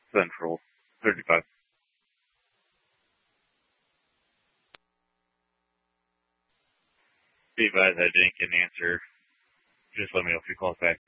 Central, 35. Be advised I didn't get an answer. Just let me know if you call back.